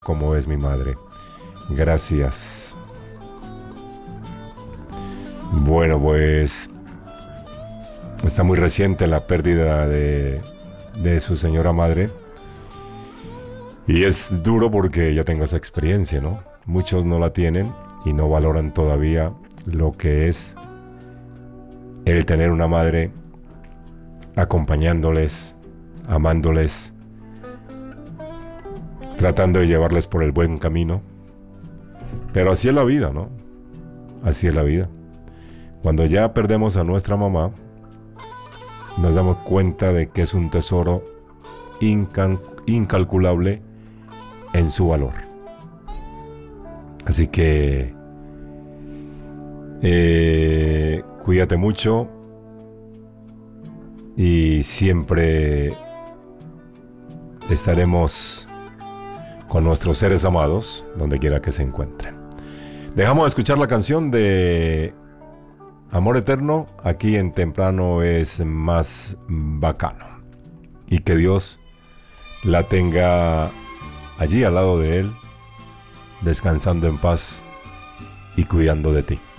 como es mi madre. Gracias. Bueno, pues está muy reciente la pérdida de su señora madre. Y es duro porque ya tengo esa experiencia, ¿no? Muchos no la tienen y no valoran todavía lo que es el tener una madre acompañándoles, amándoles, tratando de llevarles por el buen camino. Pero así es la vida, ¿no? Así es la vida. Cuando ya perdemos a nuestra mamá, nos damos cuenta de que es un tesoro incalculable en su valor. Así que cuídate mucho y siempre estaremos con nuestros seres amados donde quiera que se encuentren. Dejamos de escuchar la canción de Amor Eterno aquí en Temprano es Más Bacano, y que Dios la tenga allí al lado de él, descansando en paz y cuidando de ti.